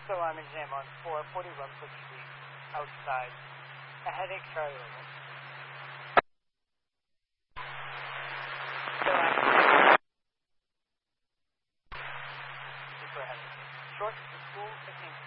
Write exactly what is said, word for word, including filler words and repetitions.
So I'm exam on four forty Rumford Street, outside. A headache, Charlie Level. So I'm super headache. Short to school, fifteen